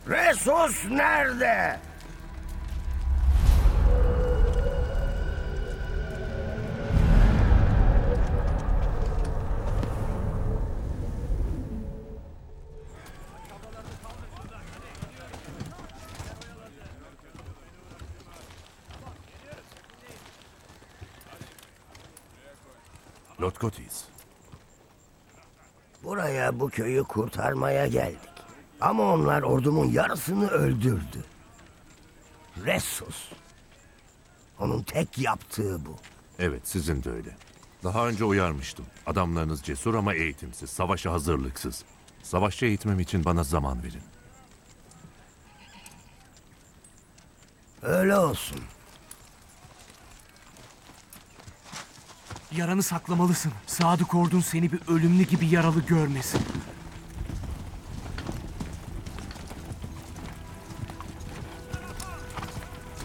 Resus nerede? Lotkotis. Buraya bu köyü kurtarmaya geldik. Ama onlar ordumun yarısını öldürdü. Resus. Onun tek yaptığı bu. Evet, sizin de öyle. Daha önce uyarmıştım. Adamlarınız cesur ama eğitimsiz, savaşa hazırlıksız. Savaşçı eğitmem için bana zaman verin. Öyle olsun. Yaranı saklamalısın. Sadık ordun seni bir ölümlü gibi yaralı görmesin.